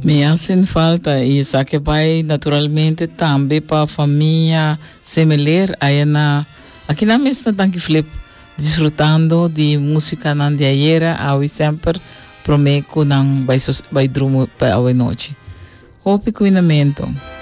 Me hacen falta e isso que vai naturalmente também para a família semelhar aí na aqui na mesa tanto flip desfrutando de música na diaria ao sempre prometo não vai drumo para a noite. Hope cuidamento.